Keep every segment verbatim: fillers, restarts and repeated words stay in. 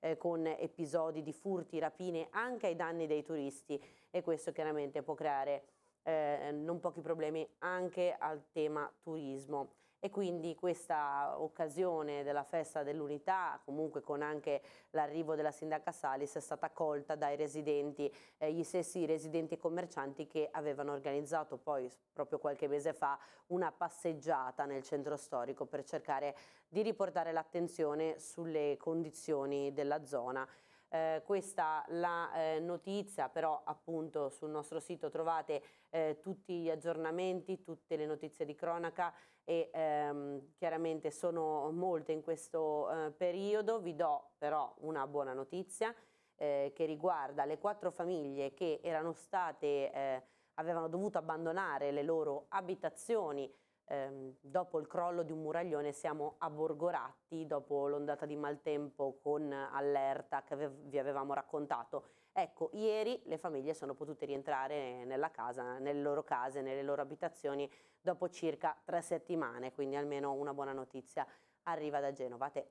eh, con episodi di furti, rapine anche ai danni dei turisti, e questo chiaramente può creare eh, non pochi problemi anche al tema turismo. E quindi questa occasione della festa dell'unità, comunque con anche l'arrivo della sindaca Salis, è stata accolta dai residenti, eh, gli stessi residenti e commercianti che avevano organizzato poi proprio qualche mese fa una passeggiata nel centro storico per cercare di riportare l'attenzione sulle condizioni della zona. Eh, questa la eh, notizia, però appunto sul nostro sito trovate eh, tutti gli aggiornamenti, tutte le notizie di cronaca, e ehm, chiaramente sono molte in questo eh, periodo. Vi do però una buona notizia eh, che riguarda le quattro famiglie che erano state, eh, avevano dovuto abbandonare le loro abitazioni ehm, dopo il crollo di un muraglione. Siamo a Borgoratti dopo l'ondata di maltempo con allerta che ave- vi avevamo raccontato. Ecco, ieri le famiglie sono potute rientrare nella casa, nelle loro case, nelle loro abitazioni dopo circa tre settimane, quindi almeno una buona notizia arriva da Genova. A te.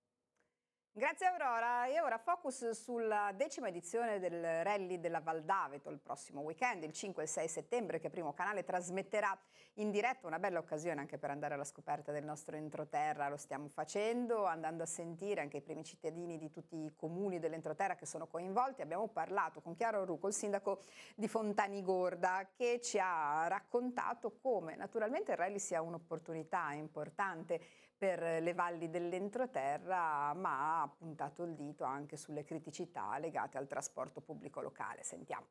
Grazie Aurora, e ora focus sulla decima edizione del Rally della Val d'Aveto il prossimo weekend, il cinque e il sei settembre, che Primo Canale trasmetterà in diretta. Una bella occasione anche per andare alla scoperta del nostro entroterra. Lo stiamo facendo andando a sentire anche i primi cittadini di tutti i comuni dell'entroterra che sono coinvolti. Abbiamo parlato con Chiaro Rucco, il sindaco di Fontanigorda, che ci ha raccontato come naturalmente il rally sia un'opportunità importante per le valli dell'entroterra, ma ha puntato il dito anche sulle criticità legate al trasporto pubblico locale. Sentiamo.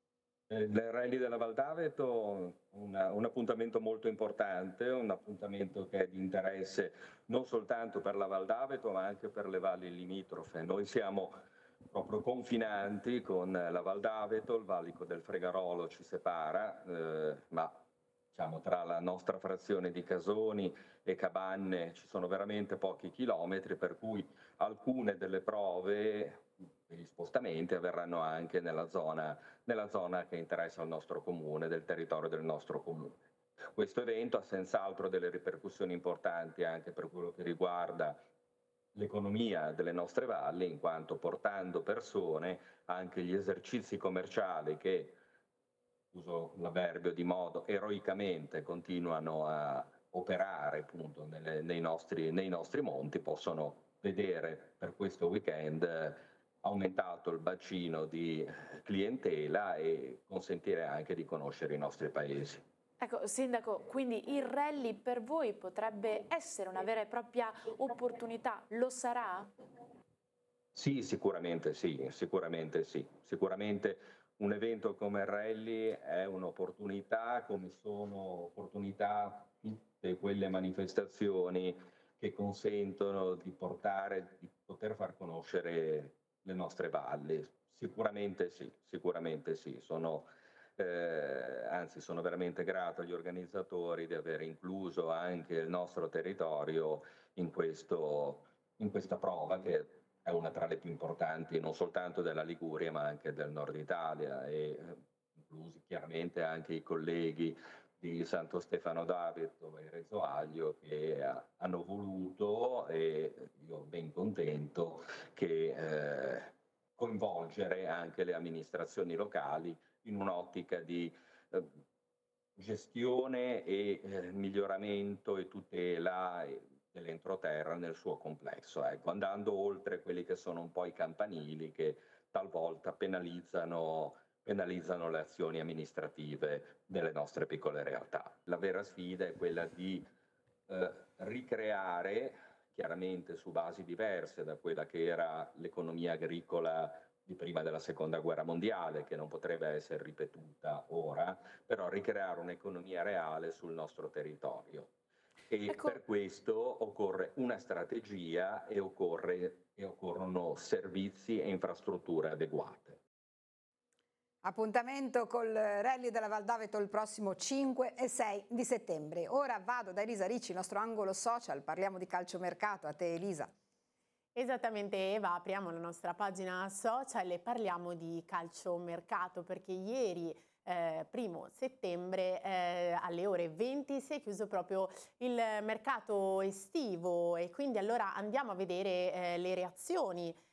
Il Rally della Val d'Aveto, una, un appuntamento molto importante, un appuntamento che è di interesse non soltanto per la Val d'Aveto ma anche per le valli limitrofe. Noi siamo proprio confinanti con la Val d'Aveto, il valico del Fregarolo ci separa, eh, ma diciamo, tra la nostra frazione di Casoni e Cabanne ci sono veramente pochi chilometri, per cui alcune delle prove, gli spostamenti avverranno anche nella zona, nella zona che interessa il nostro comune, del territorio del nostro comune. Questo evento ha senz'altro delle ripercussioni importanti anche per quello che riguarda l'economia delle nostre valli, in quanto portando persone anche gli esercizi commerciali che, uso l'avverbio di modo, eroicamente continuano a operare appunto nelle, nei, nostri, nei nostri monti, possono vedere per questo weekend aumentato il bacino di clientela e consentire anche di conoscere i nostri paesi. Ecco, Sindaco, quindi il rally per voi potrebbe essere una vera e propria opportunità, lo sarà? Sì, sicuramente sì, sicuramente sì, sicuramente un evento come il rally è un'opportunità, come sono opportunità tutte quelle manifestazioni che consentono di portare, di poter far conoscere le nostre valli. Sicuramente sì, sicuramente sì. Sono, eh, anzi, sono veramente grato agli organizzatori di aver incluso anche il nostro territorio in, questo, in questa prova, che è una tra le più importanti non soltanto della Liguria ma anche del nord Italia, e inclusi chiaramente anche i colleghi di Santo Stefano d'Aveto e Reggio Aglio che hanno voluto, e io ben contento, che eh, coinvolgere anche le amministrazioni locali in un'ottica di eh, gestione e eh, miglioramento e tutela dell'entroterra nel suo complesso, ecco, andando oltre quelli che sono un po' i campanili che talvolta penalizzano, penalizzano le azioni amministrative delle nostre piccole realtà. La vera sfida è quella di eh, ricreare, chiaramente su basi diverse da quella che era l'economia agricola di prima della seconda guerra mondiale, che non potrebbe essere ripetuta ora, però ricreare un'economia reale sul nostro territorio. E ecco, per questo occorre una strategia e, occorre, e occorrono servizi e infrastrutture adeguate. Appuntamento col Rally della Val d'Aveto il prossimo cinque e sei di settembre. Ora vado da Elisa Ricci, il nostro angolo social, parliamo di calciomercato. A te Elisa. Esattamente Eva, apriamo la nostra pagina social e parliamo di calciomercato, perché ieri eh, primo settembre eh, alle ore venti si è chiuso proprio il mercato estivo, e quindi allora andiamo a vedere eh, le reazioni